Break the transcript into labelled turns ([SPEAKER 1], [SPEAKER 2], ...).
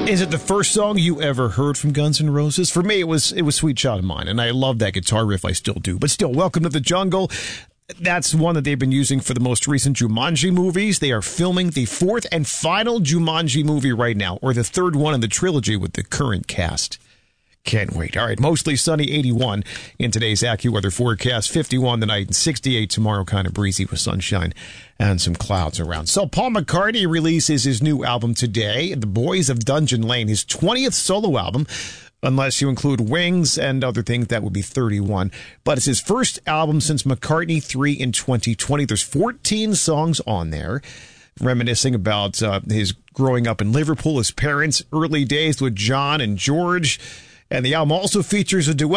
[SPEAKER 1] Is it the first song you ever heard from Guns N' Roses? For me, it was Sweet Child of Mine, and I love that guitar riff. I still do. But still, Welcome to the Jungle. That's one that they've been using for the most recent Jumanji movies. They are filming the fourth and final Jumanji movie right now, or the third one in the trilogy with the current cast. Can't wait. All right, mostly sunny, 81 in today's AccuWeather forecast, 51 tonight and 68 tomorrow, kind of breezy with sunshine and some clouds around. So Paul McCartney releases his new album today, The Boys of Dungeon Lane, his 20th solo album. Unless you include Wings and other things, that would be 31. But it's his first album since McCartney 3 in 2020. There's 14 songs on there, reminiscing about his growing up in Liverpool, his parents' early days with John and George. And the album also features a duet